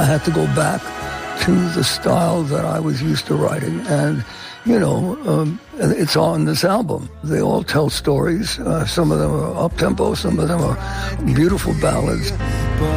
had to go back to the style that I was used to writing. And, it's on this album. They all tell stories. Some of them are up-tempo, some of them are beautiful ballads.